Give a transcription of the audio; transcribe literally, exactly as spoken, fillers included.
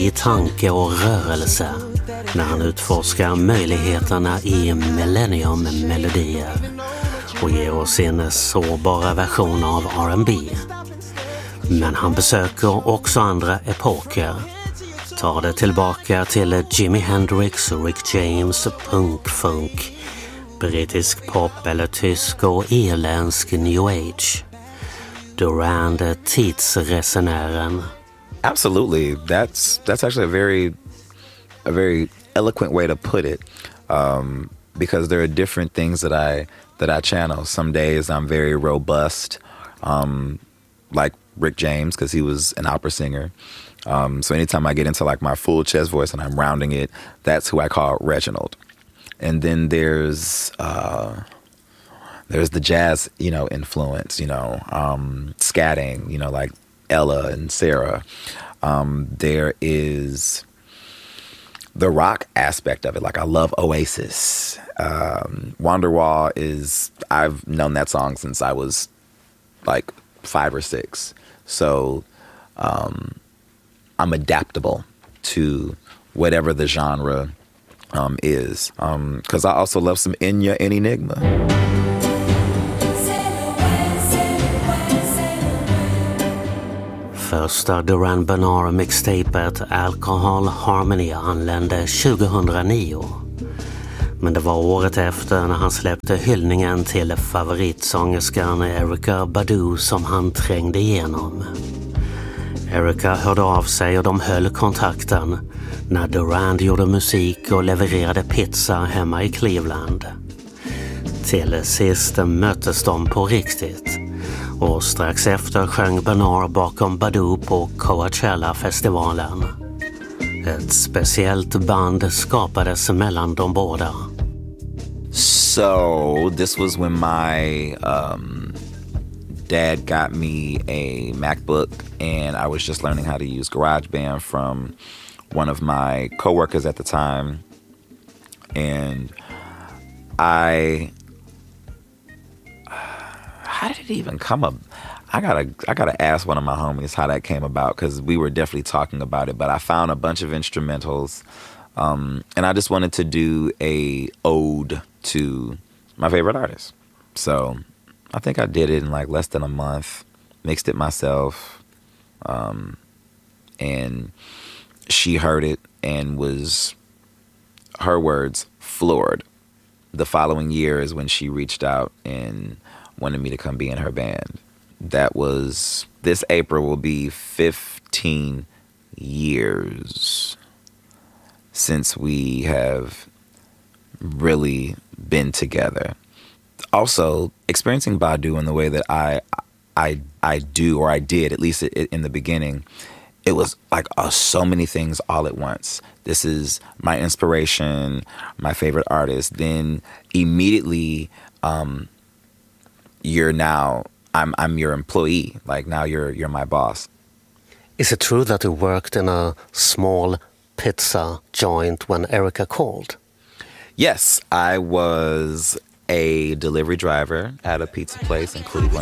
i tanke och rörelse när han utforskar möjligheterna i Millennium-melodier och ger oss sin sårbara version av R and B. Men han besöker också andra epoker, tar det tillbaka till Jimi Hendrix, Rick James, punk-funk, brittisk pop eller tysk och irländsk new age. Duran tidsresenären. Absolutely. That's that's actually a very a very eloquent way to put it. Um, because there are different things that I that I channel. Some days I'm very robust, um, like Rick James, because he was an opera singer. Um, so anytime I get into like my full chest voice and I'm rounding it, that's who I call Reginald. And then there's uh, there's the jazz, you know, influence, you know, um, scatting, you know, like Ella and Sarah. Um, there is the rock aspect of it. Like I love Oasis. Um, Wonderwall is, I've known that song since I was like five or six. So um, I'm adaptable to whatever the genre um, is. Because um, I also love some Enya and Enigma. Första Duran Bernard-mixtapet Alcohol Harmony anlände tjugohundranio. Men det var året efter när han släppte hyllningen till favoritsångerskan Erykah Badu som han trängde igenom. Erykah hörde av sig och de höll kontakten när Duran gjorde musik och levererade pizza hemma i Cleveland. Till sist möttes de på riktigt. Och strax efter sjöng Bernard bakom Badu på Coachella-festivalen. Ett speciellt band skapades mellan de båda. So this was when my um, dad got me a MacBook and I was just learning how to use GarageBand from one of my coworkers at the time. And I... How did it even come up? I gotta, I gotta ask one of my homies how that came about because we were definitely talking about it. But I found a bunch of instrumentals, um, and I just wanted to do a ode to my favorite artist. So I think I did it in like less than a month. Mixed it myself, um, and she heard it and was, her words, floored. The following year is when she reached out and wanted me to come be in her band. That was, this April will be fifteen years since we have really been together. Also, experiencing Badu in the way that I I I do, or I did, at least in the beginning, it was like uh, so many things all at once. This is my inspiration, my favorite artist. Then immediately, um, you're now, I'm I'm your employee. Like now you're you're my boss. Is it true that you worked in a small pizza joint when Erykah called? Yes, I was a delivery driver at a pizza place in Cleveland.